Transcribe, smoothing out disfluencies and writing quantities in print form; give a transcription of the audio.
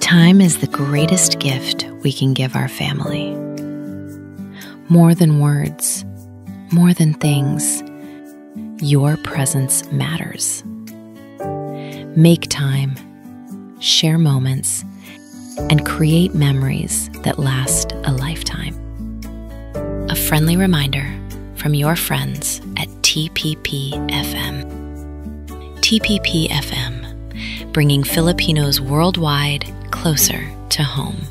Time is the greatest gift we can give our family. More than words, more than things, your presence matters. Make time, share moments, and create memories that last a lifetime. A friendly reminder from your friends at TPP-FM. TPP-FM, bringing Filipinos worldwide closer to home.